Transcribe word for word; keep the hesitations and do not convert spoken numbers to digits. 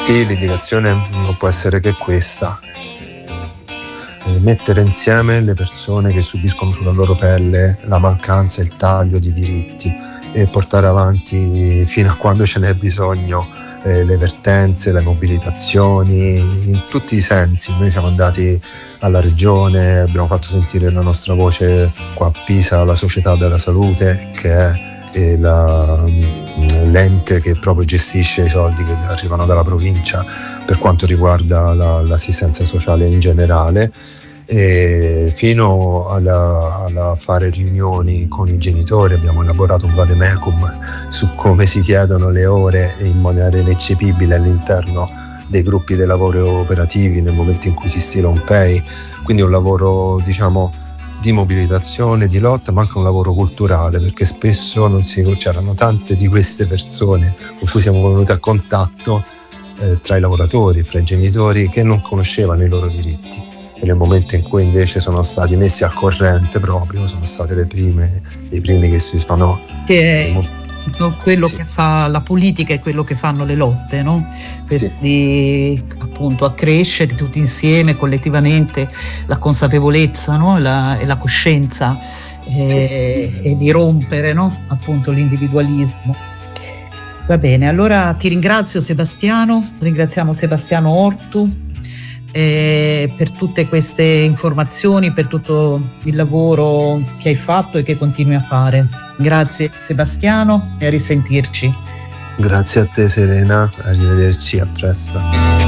Sì, l'indicazione non può essere che questa: eh, mettere insieme le persone che subiscono sulla loro pelle la mancanza e il taglio di diritti e portare avanti fino a quando ce n'è bisogno eh, le vertenze, le mobilitazioni in tutti i sensi. Noi siamo andati alla regione, abbiamo fatto sentire la nostra voce qua a Pisa alla Società della Salute, che è e la, l'ente che proprio gestisce i soldi che arrivano dalla provincia per quanto riguarda la, l'assistenza sociale in generale, e fino alla, alla fare riunioni con i genitori. Abbiamo elaborato un vademecum su come si chiedono le ore in maniera ineccepibile all'interno dei gruppi dei lavori operativi nel momento in cui si stila un P E I, quindi un lavoro, diciamo, di mobilitazione, di lotta, ma anche un lavoro culturale, perché spesso non si, c'erano tante di queste persone con cui siamo venuti a contatto eh, tra i lavoratori, fra i genitori, che non conoscevano i loro diritti, e nel momento in cui invece sono stati messi al corrente proprio, sono state le prime, i primi che si sono... Che è tutto quello sì. che fa la politica e quello che fanno le lotte, no? Per sì. di, appunto accrescere tutti insieme, collettivamente, la consapevolezza, no? la, e la coscienza e, sì. e di rompere, no? appunto l'individualismo. Va bene, allora ti ringrazio Sebastiano, ringraziamo Sebastiano Ortu eh, per tutte queste informazioni, per tutto il lavoro che hai fatto e che continui a fare. Grazie Sebastiano e a risentirci. Grazie a te Serena, arrivederci, a presto.